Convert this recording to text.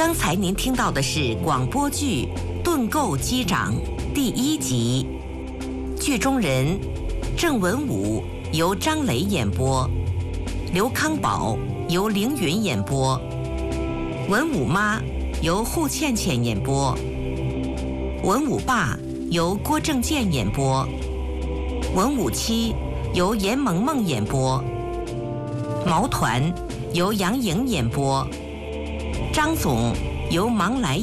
刚才您听到的是广播剧《盾构机长》第1集，剧中人郑文武由张雷演播，刘康宝由凌云演播，文武妈由户倩倩演播，文武爸由郭正健演播，文武妻由严萌萌演播，毛团由杨颖演播，张总由芒来